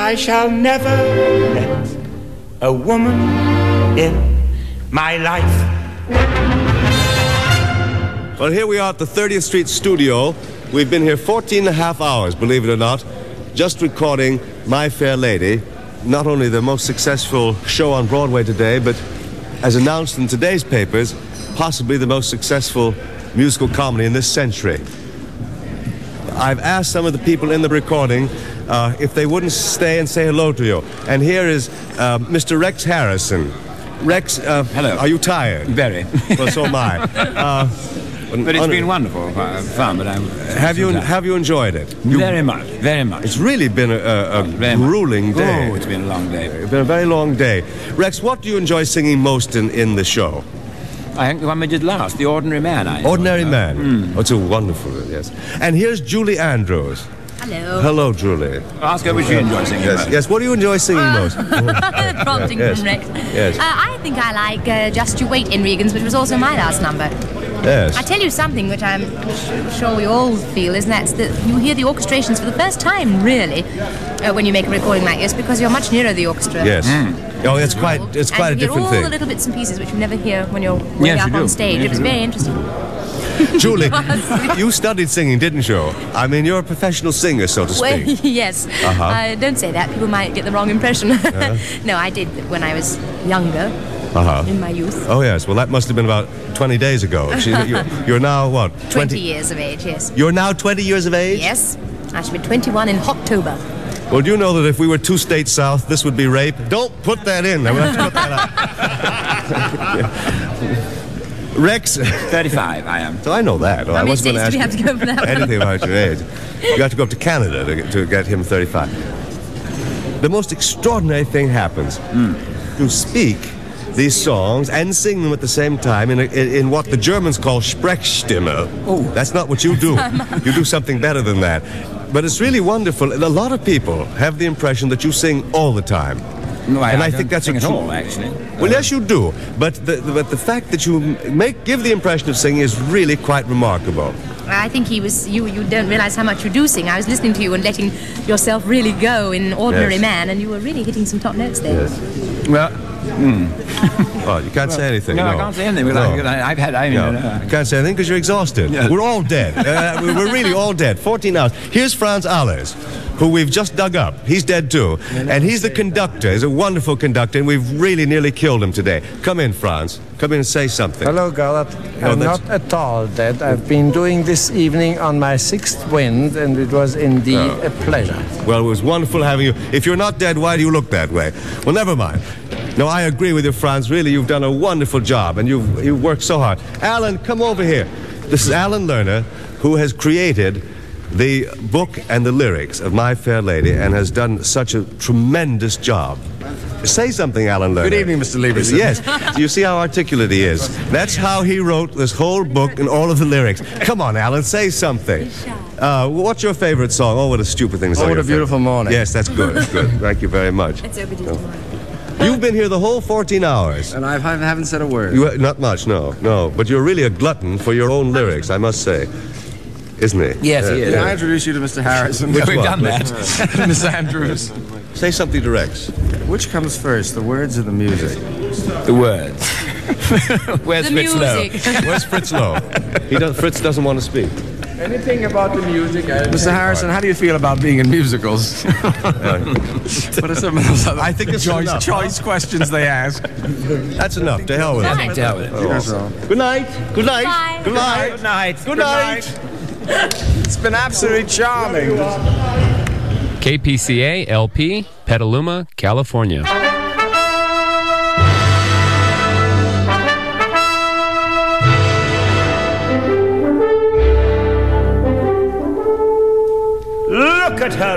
I shall never let a woman in my life. Well, here we are at the 30th Street studio. We've been here 14 and a half hours, believe it or not, just recording My Fair Lady. Not only the most successful show on Broadway today, but as announced in today's papers, possibly the most successful musical comedy in this century. I've asked some of the people in the recording if they wouldn't stay and say hello to you. And here is Mr. Rex Harrison. Rex, hello. Are you tired? Very. Well, so am I. But it's been wonderful, fun. But have you enjoyed it? Very much, very much. It's really been a grueling day. Oh, it's been a long day. It's been a very long day. Rex, what do you enjoy singing most in the show? I think the one we did last, The Ordinary Man. Ordinary Man. Oh, it's a wonderful, yes. And here's Julie Andrews. Hello. Hello, Julie. Ask her which you enjoy singing most. Yes, what do you enjoy singing most? Prompting from Rex. Yes. I think I like Just You Wait in Regan's, which was also my last number. Yes. I tell you something which I'm sure we all feel, is that you hear the orchestrations for the first time, really, when you make a recording like this, because you're much nearer the orchestra. Yes. Oh, it's quite a different thing. And you hear all the little bits and pieces which you never hear when you're way up on stage. It was very interesting. Julie, you studied singing, didn't you? I mean, you're a professional singer, so to speak. Well, yes. Don't say that. People might get the wrong impression. No, I did when I was younger, in my youth. Oh, yes. Well, that must have been about 20 days ago. You're now, what? 20 years of age, yes. You're now 20 years of age? Yes. I should be 21 in October. Well, do you know that if we were 2 states south, this would be rape? Don't put that in. I will have to put that out. Rex? 35, I am. So I know that. How many states do we have to go for that? Anything about your age. You have to go up to Canada to get him 35. The most extraordinary thing happens. You speak these songs and sing them at the same time in what the Germans call Sprechstimme. Oh. That's not what you do. You do something better than that. But it's really wonderful. And a lot of people have the impression that you sing all the time. No, I think that's sing at all, actually. Well, yes, you do. But the fact that you give the impression of singing is really quite remarkable. I think you don't realize how much you do sing. I was listening to you and letting yourself really go in Ordinary Man, and you were really hitting some top notes there. Yes. Well, Oh, you can't say anything. No, I can't say anything. Because you can't say anything because you're exhausted. Yeah. We're all dead. We're really all dead. 14 hours. Here's Franz Allers, who we've just dug up. He's dead too. And he's the conductor. He's a wonderful conductor, and we've really nearly killed him today. Come in, Franz. Come in and say something. Hello, Gallup. I'm not at all dead. I've been doing this evening on my 6th wind, and it was indeed a pleasure. Well, it was wonderful having you. If you're not dead, why do you look that way? Well, never mind. No, I agree with you, Franz. Really, you've done a wonderful job, and you've worked so hard. Alan, come over here. This is Alan Lerner, who has created the book and the lyrics of My Fair Lady and has done such a tremendous job. Say something, Alan Lerner. Good evening, Mr. Lieberson. Yes. You see how articulate he is. That's how he wrote this whole book and all of the lyrics. Come on, Alan, say something. What's your favorite song? Oh, what a stupid thing to say. Oh, What a Beautiful Morning. Yes, that's good. That's good. Thank you very much. It's over to You've been here the whole 14 hours. And I haven't said a word. Not much, no. But you're really a glutton for your own lyrics, I must say. Isn't he? Yes, he is. Can I introduce you to Mr. Harrison? We've done that. Miss Andrews. Say something to Rex. Which comes first, the words or the music? The words. Where's The Fritz Lowe? music. Where's Fritz Lowe? Fritz doesn't want to speak. Anything about the music? Mr. Harrison, how do you feel about being in musicals? What are some of those other I think it's enough. choice questions they ask? That's enough. To hell with it. I think to hell with it. Good night. Good night. Bye. Good night. Good night. Good night. It's been absolutely charming. KPCA LP, Petaluma, California. Look at her